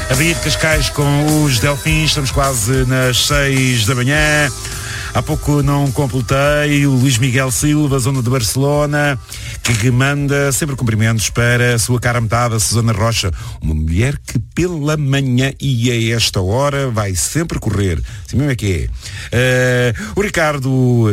Abrir Cascais com os Delfins, estamos quase nas 6 da manhã. Há pouco não completei o Luís Miguel Silva, zona de Barcelona, que manda sempre cumprimentos para a sua cara metade, a Susana Rocha, uma mulher que pela manhã e a esta hora vai sempre correr. Assim mesmo é que é. O Ricardo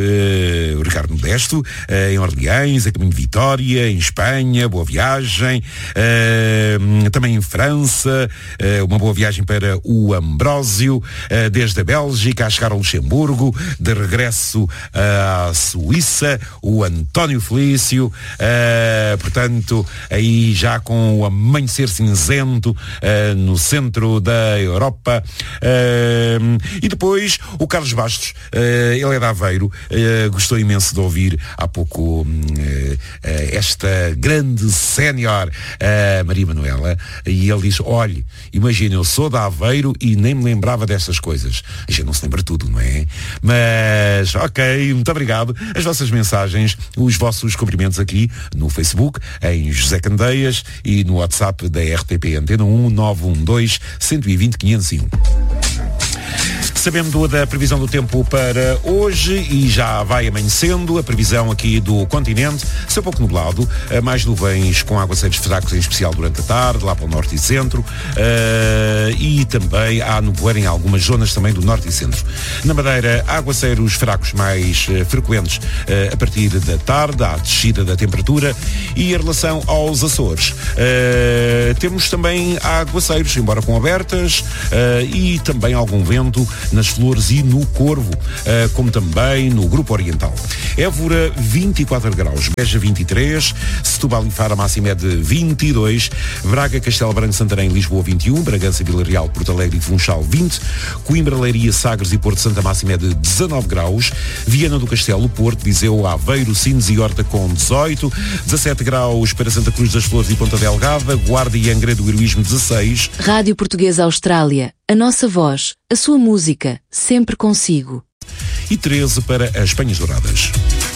Modesto, em Orleans, a caminho de Vitória, em Espanha, boa viagem. Também em França, uma boa viagem para o Ambrósio, desde a Bélgica a chegar ao Luxemburgo, de regresso à Suíça, o António Felício, portanto, aí já com o amanhecer cinzento no centro da Europa. E depois o Carlos Bastos, ele é de Aveiro, gostou imenso de ouvir há pouco esta grande sénior Maria Manuela, e ele diz: olhe, imagina, eu sou de Aveiro e nem me lembrava destas coisas. A gente não se lembra tudo, não é? Mas, ok, muito obrigado. As vossas mensagens, os vossos cumprimentos aqui no Facebook, em José Candeias, e no WhatsApp da RTP Antena 1 912 120 501. Sabendo da previsão do tempo para hoje, e já vai amanhecendo, a previsão aqui do continente, céu pouco nublado, mais nuvens com aguaceiros fracos, em especial durante a tarde, lá para o norte e centro, e também há nevoeiro em algumas zonas também do norte e centro. Na Madeira, aguaceiros fracos mais frequentes a partir da tarde, à descida da temperatura. E em relação aos Açores, temos também aguaceiros, embora com abertas, e também algum vento nas Flores e no Corvo, como também no Grupo Oriental. Évora, 24 graus, Beja 23, Setúbal e Faro, a máxima é de 22, Braga, Castelo Branco, Santarém e Lisboa 21, Bragança, Vila Real, Porto Alegre e Funchal 20, Coimbra, Leiria, Sagres e Porto Santo, a máxima é de 19 graus, Viana do Castelo, Porto, Viseu, Aveiro, Sines e Horta com 18, 17 graus para Santa Cruz das Flores e Ponta Delgada, Guarda e Angra do Heroísmo 16. Rádio Portuguesa Austrália, a nossa voz, a sua música, sempre consigo. E 13 para as Penhas Douradas.